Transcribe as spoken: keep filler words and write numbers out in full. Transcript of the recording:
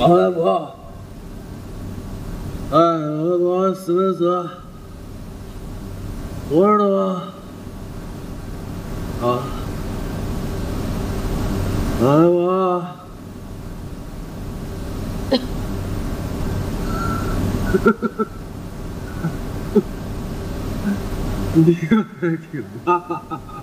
老婆，哎，我我死没死？活着呢吗？啊，老婆。你还挺大。